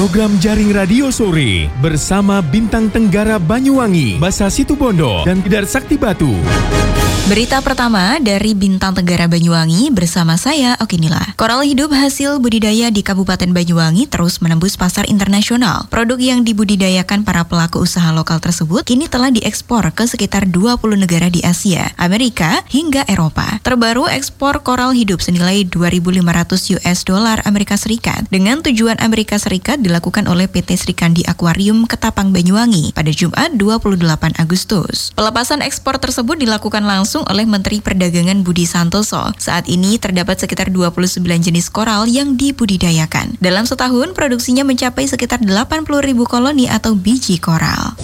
Program Jaring Radio Sore bersama Bintang Tenggara Banyuwangi, Basa Situbondo, dan Tidar Sakti Batu. Berita pertama dari Bintang Tenggara Banyuwangi bersama saya, Okinila. Koral hidup hasil budidaya di Kabupaten Banyuwangi terus menembus pasar internasional. Produk yang dibudidayakan para pelaku usaha lokal tersebut kini telah diekspor ke sekitar 20 negara di Asia, Amerika, hingga Eropa. Terbaru ekspor koral hidup senilai 2.500 US dolar Amerika Serikat dengan tujuan Amerika Serikat dilakukan oleh PT Srikandi Aquarium Ketapang Banyuwangi pada Jumat 28 Agustus. Pelepasan ekspor tersebut dilakukan langsung oleh Menteri Perdagangan Budi Santoso. Saat ini terdapat sekitar 29 jenis koral yang dibudidayakan. Dalam setahun, produksinya mencapai sekitar 80.000 koloni atau biji koral.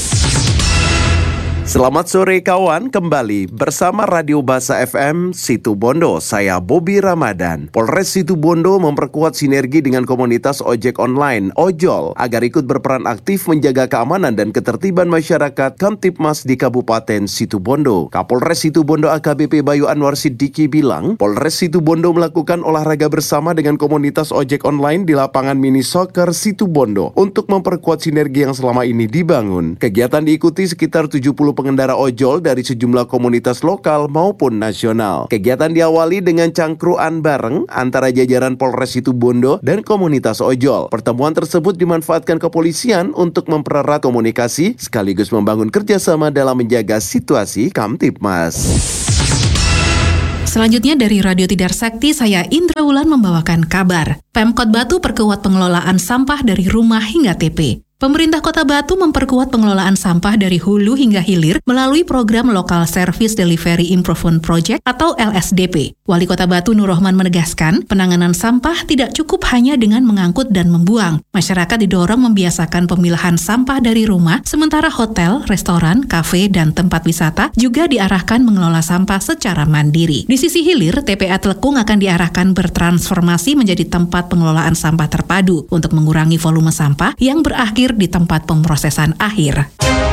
Selamat sore kawan, kembali bersama Radio Basa FM Situbondo. Saya Bobby Ramadan. Polres Situbondo memperkuat sinergi dengan komunitas ojek online Ojol agar ikut berperan aktif menjaga keamanan dan ketertiban masyarakat Kamtibmas di Kabupaten Situbondo. Kapolres Situbondo AKBP Bayu Anwar Siddiqi bilang, Polres Situbondo melakukan olahraga bersama dengan komunitas ojek online di lapangan mini soccer Situbondo untuk memperkuat sinergi yang selama ini dibangun. Kegiatan diikuti sekitar 70 pengendara ojol dari sejumlah komunitas lokal maupun nasional. Kegiatan diawali dengan cangkruan bareng antara jajaran Polres Situbondo dan komunitas ojol. Pertemuan tersebut dimanfaatkan kepolisian untuk mempererat komunikasi sekaligus membangun kerjasama dalam menjaga situasi Kamtibmas. Selanjutnya dari Radio Tidar Sakti, saya Indra Wulan membawakan kabar. Pemkot Batu perkuat pengelolaan sampah dari rumah hingga TP. Pemerintah Kota Batu memperkuat pengelolaan sampah dari hulu hingga hilir melalui program Local Service Delivery Improvement Project atau LSDP. Wali Kota Batu Nur Rohman menegaskan, penanganan sampah tidak cukup hanya dengan mengangkut dan membuang. Masyarakat didorong membiasakan pemilahan sampah dari rumah, sementara hotel, restoran, kafe, dan tempat wisata juga diarahkan mengelola sampah secara mandiri. Di sisi hilir, TPA Telekung akan diarahkan bertransformasi menjadi tempat pengelolaan sampah terpadu untuk mengurangi volume sampah yang berakhir di tempat pemrosesan akhir.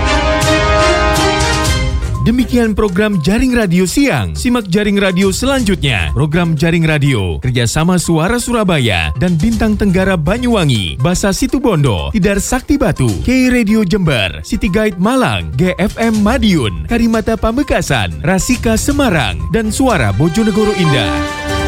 Demikian program Jaring Radio Siang. Simak Jaring Radio selanjutnya. Program Jaring Radio kerjasama Suara Surabaya dan Bintang Tenggara Banyuwangi, Basa Situbondo, Tidar Sakti Batu, K Radio Jember, City Guide Malang, GFM Madiun, Karimata Pamekasan, Rasika Semarang, dan Suara Bojonegoro Indah.